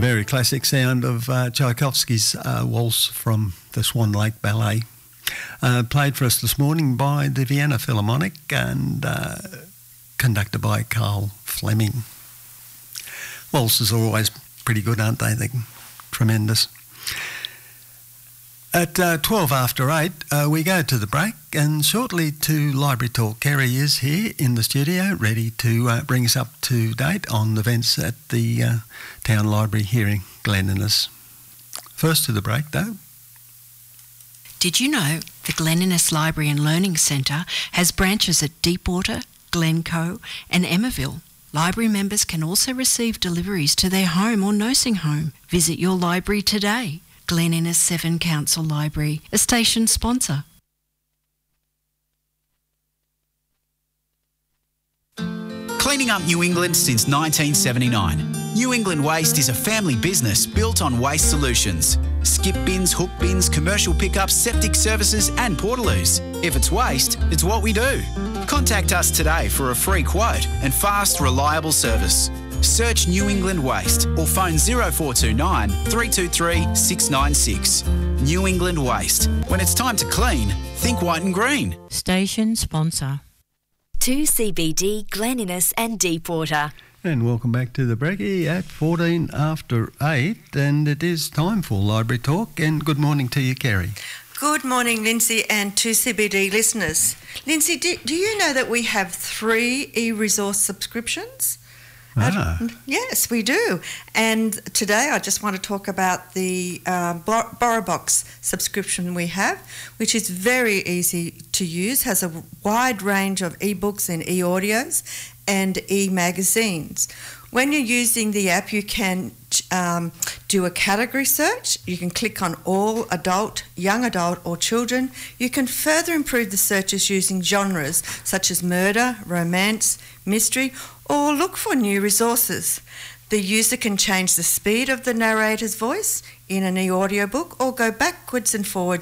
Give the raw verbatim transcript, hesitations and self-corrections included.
Very classic sound of uh, Tchaikovsky's uh, Waltz from the Swan Lake Ballet. Uh, played for us this morning by the Vienna Philharmonic and uh, conducted by Carl Fleming. Waltzes are always pretty good, aren't they? They're tremendous. At uh, twelve after eight, uh, we go to the break, and shortly to Library Talk. Kerry is here in the studio, ready to uh, bring us up to date on events at the uh, Town Library here in Glen Innes. First to the break, though. Did you know the Glen Innes Library and Learning Centre has branches at Deepwater, Glencoe and Emmaville? Library members can also receive deliveries to their home or nursing home. Visit your library today. Glen Innes Seven Council Library, a station sponsor. Cleaning up New England since nineteen seventy-nine. New England Waste is a family business built on waste solutions. Skip bins, hook bins, commercial pickups, septic services and portaloos. If it's waste, it's what we do. Contact us today for a free quote and fast, reliable service. Search New England Waste or phone zero four two nine, three two three, six nine six. New England Waste. When it's time to clean, think white and green. Station sponsor. two C B D, Glen Innes and Deepwater. And welcome back to the Brekkie at fourteen after eight, and it is time for Library Talk. And good morning to you, Kerry. Good morning, Lindsay, and two C B D listeners. Lindsay, do, do you know that we have three e-resource subscriptions? Ah. Uh, yes, we do. And today I just want to talk about the uh, BorrowBox subscription we have, which is very easy to use, has a wide range of ebooks and e-audios and e-magazines. When you're using the app, you can um, do a category search. You can click on all adult, young adult or children. You can further improve the searches using genres such as murder, romance, mystery, or look for new resources. The user can change the speed of the narrator's voice in an e-audiobook or go backwards and forwards